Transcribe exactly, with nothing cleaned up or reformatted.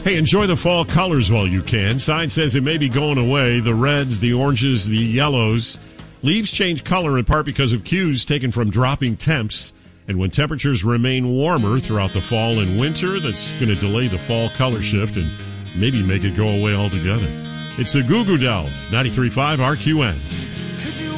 Hey, enjoy the fall colors while you can. Sign says it may be going away. The reds, the oranges, the yellows. Leaves change color in part because of cues taken from dropping temps. And when temperatures remain warmer throughout the fall and winter, that's going to delay the fall color shift and maybe make it go away altogether. It's the Goo Goo Dolls, ninety-three point five R Q N.